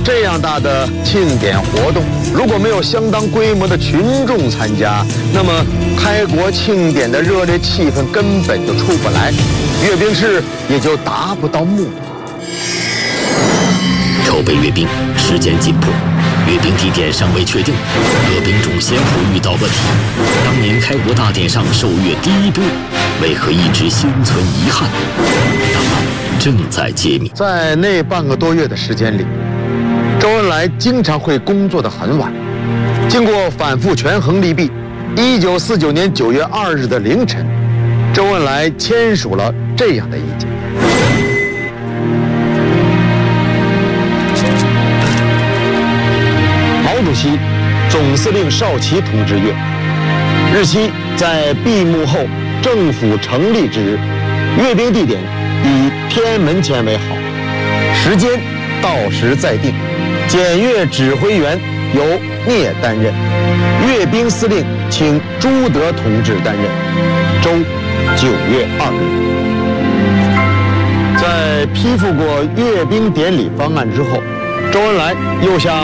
这样大的庆典活动，如果没有相当规模的群众参加，那么开国庆典的热烈气氛根本就出不来，阅兵式也就达不到目的。 筹备阅兵时间紧迫，阅兵地点尚未确定，各兵种先后遇到问题。当年开国大典上受阅第一波，为何一直心存遗憾？答案正在揭秘。 在那半个多月的时间里，周恩来经常会工作得很晚。经过反复权衡利弊，1949年9月2日的凌晨，周恩来签署了这样的意见。毛主席总司令邵奇同志阅，日期在闭幕后政府成立之日，阅兵地点以天安门前为好，时间到时再定，检阅指挥员由聂担任，阅兵司令请朱德同志担任，周9月2日。在批复过阅兵典礼方案之后，周恩来又向